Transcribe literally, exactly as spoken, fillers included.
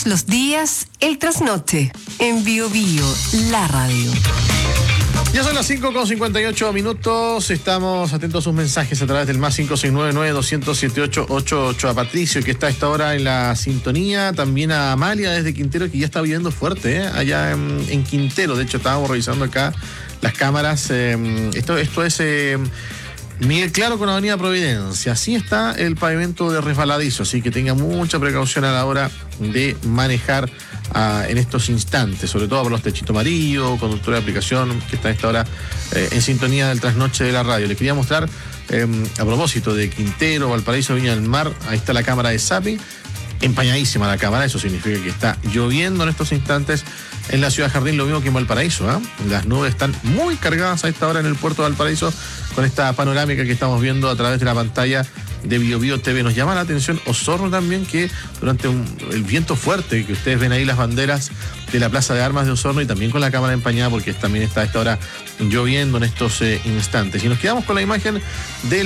los días, el trasnoche, en Bio Bio, la radio. Ya son las cinco con cincuenta y ocho minutos, estamos atentos a sus mensajes a través del más cinco seis nueve nueve dos cero cero siete ocho ocho ocho, a Patricio, que está a esta hora en la sintonía, también a Amalia desde Quintero, que ya está viviendo fuerte, ¿eh? allá en, en Quintero. De hecho, estábamos revisando acá las cámaras, eh, esto, esto es eh, Miguel Claro con Avenida Providencia, así está el pavimento de resbaladizo, así que tenga mucha precaución a la hora de manejar Uh, en estos instantes, sobre todo por los techitos amarillos, conductor de aplicación que está a esta hora eh, en sintonía del trasnoche de la radio. Les quería mostrar, eh, a propósito de Quintero, Valparaíso, Viña del Mar, ahí está la cámara de Zapping, empañadísima la cámara, eso significa que está lloviendo en estos instantes en la ciudad Jardín, lo mismo que en Valparaíso, ¿eh? Las nubes están muy cargadas a esta hora en el puerto de Valparaíso, con esta panorámica que estamos viendo a través de la pantalla de Bio Bio T V. Nos llama la atención Osorno también, que durante un, el viento fuerte, que ustedes ven ahí las banderas de la Plaza de Armas de Osorno, y también con la cámara empañada, porque también está a esta hora lloviendo en estos eh, instantes. Y nos quedamos con la imagen de